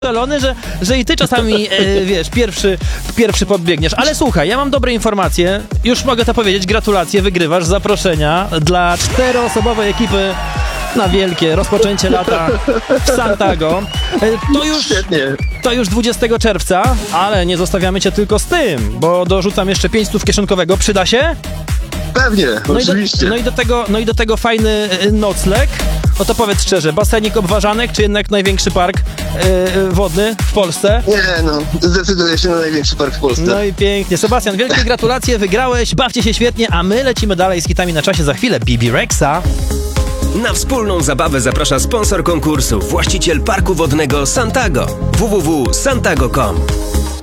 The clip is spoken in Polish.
Szalony, że i ty czasami, wiesz, pierwszy podbiegniesz. Ale słuchaj, ja mam dobre informacje. Już mogę to powiedzieć. Gratulacje, wygrywasz zaproszenia dla 4-osobowej ekipy na wielkie rozpoczęcie lata w Santago. To już 20 czerwca, ale nie zostawiamy cię tylko z tym, bo dorzucam jeszcze 500 kieszonkowego. Przyda się? Pewnie, oczywiście. No i do tego fajny nocleg. No to powiedz szczerze, basenik Obwarzanek, czy jednak największy park wodny w Polsce? Nie, no, zdecyduję się na największy park w Polsce. No i pięknie. Sebastian, wielkie gratulacje, wygrałeś, bawcie się świetnie, a my lecimy dalej z hitami na czasie za chwilę. Bibi Rexa. Na wspólną zabawę zaprasza sponsor konkursu, właściciel parku wodnego Santago. www.santago.com